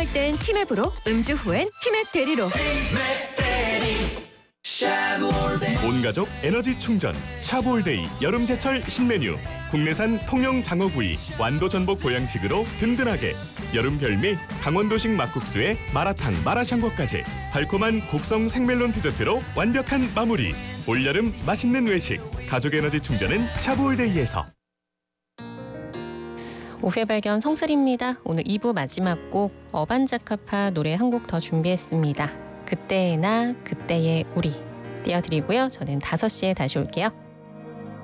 할 땐 티맵으로, 음주 후엔 티맵 대리로. 온 가족 에너지 충전 샤브올데이 여름제철 신메뉴. 국내산 통영 장어구이 완도 전복 보양식으로 든든하게. 여름 별미 강원도식 막국수에 마라탕 마라샹궈까지 달콤한 곡성 생멜론 디저트로 완벽한 마무리. 올여름 맛있는 외식 가족 에너지 충전은 샤브올데이에서. 오후의 발견 성슬입니다. 오늘 2부 마지막 곡 어반자카파 노래 한 곡 더 준비했습니다. 그때의 나 그때의 우리 띄워드리고요. 저는 5시에 다시 올게요.